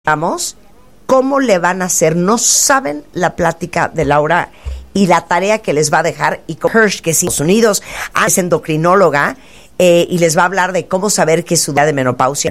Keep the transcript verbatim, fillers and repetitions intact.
Vamos, ¿cómo le van a hacer? No saben la plática de Laura y la tarea que les va a dejar. Y con Hirsch, que es Estados Unidos, es endocrinóloga eh, y les va a hablar de cómo saber que es su edad de menopausia.